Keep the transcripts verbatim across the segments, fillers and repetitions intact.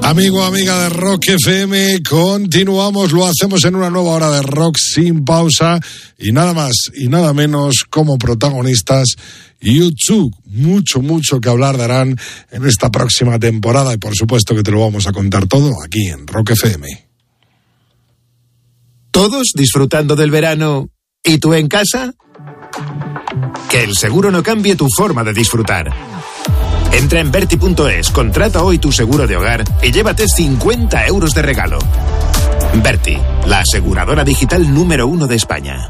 Amigo, amiga de Rock F M, continuamos, lo hacemos en una nueva hora de rock sin pausa y nada más y nada menos como protagonistas U dos. Mucho, mucho que hablar darán en esta próxima temporada y por supuesto que te lo vamos a contar todo aquí en Rock F M. ¿Todos disfrutando del verano y tú en casa? Que el seguro no cambie tu forma de disfrutar. Entra en Berti punto es, contrata hoy tu seguro de hogar y llévate cincuenta euros de regalo. Berti, la aseguradora digital número uno de España.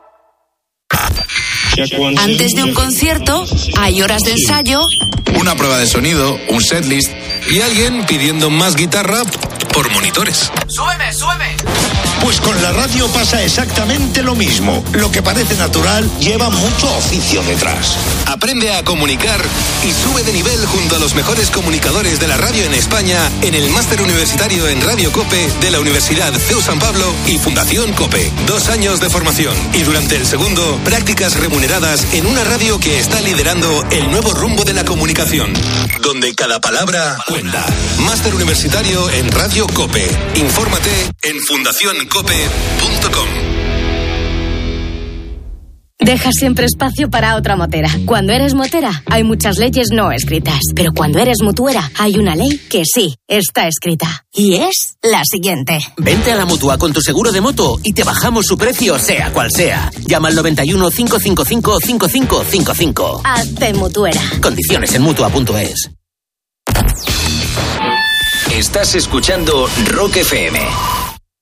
Antes de un concierto, hay horas de ensayo, una prueba de sonido, un setlist y alguien pidiendo más guitarra por monitores. ¡Súbeme, súbeme! Pues con la radio pasa exactamente lo mismo. Lo que parece natural lleva mucho oficio detrás. Aprende a comunicar y sube de nivel junto a los mejores comunicadores de la radio en España en el Máster Universitario en Radio COPE de la Universidad C E U San Pablo y Fundación COPE. Dos años de formación y durante el segundo, prácticas remuneradas en una radio que está liderando el nuevo rumbo de la comunicación, donde cada palabra cuenta. Máster Universitario en Radio COPE. Infórmate en fundación cope punto com. Deja siempre espacio para otra motera. Cuando eres motera, hay muchas leyes no escritas. Pero cuando eres mutuera, hay una ley que sí está escrita. Y es la siguiente. Vente a la Mutua con tu seguro de moto y te bajamos su precio, sea cual sea. Llama al noventa y uno, cinco cinco cinco, cinco cinco cinco cinco. Hazte mutuera. Condiciones en mutua punto es. Estás escuchando Rock F M.